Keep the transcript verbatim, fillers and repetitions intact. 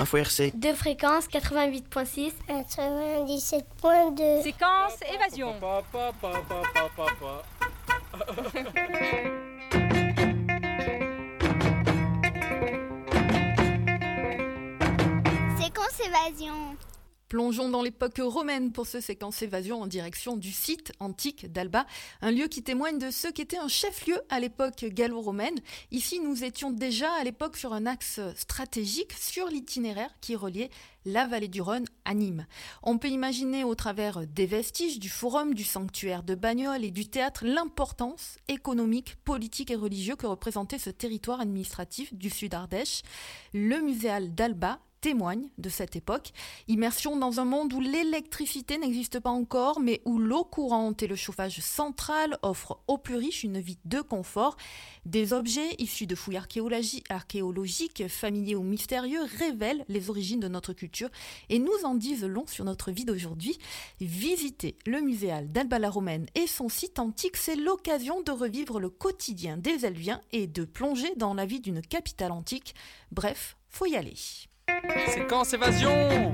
Info R C. Deux fréquences, quatre-vingt-huit virgule six. quatre-vingt-dix-sept virgule deux. Séquence évasion. Séquence évasion. Plongeons dans l'époque romaine pour ce séquence évasion en direction du site antique d'Alba, un lieu qui témoigne de ce qu'était un chef-lieu à l'époque gallo-romaine. Ici, nous étions déjà à l'époque sur un axe stratégique sur l'itinéraire qui reliait la vallée du Rhône à Nîmes. On peut imaginer au travers des vestiges, du forum, du sanctuaire de Bagnoles et du théâtre l'importance économique, politique et religieuse que représentait ce territoire administratif du Sud-Ardèche. Le muséal d'Alba témoigne de cette époque. Immersion dans un monde où l'électricité n'existe pas encore, mais où l'eau courante et le chauffage central offrent aux plus riches une vie de confort. Des objets issus de fouilles archéologiques, archéologiques familiers ou mystérieux, révèlent les origines de notre culture et nous en disent long sur notre vie d'aujourd'hui. Visiter le muséal d'Alba-la-Romaine et son site antique, c'est l'occasion de revivre le quotidien des Elviens et de plonger dans la vie d'une capitale antique. Bref, faut y aller. Séquence évasion.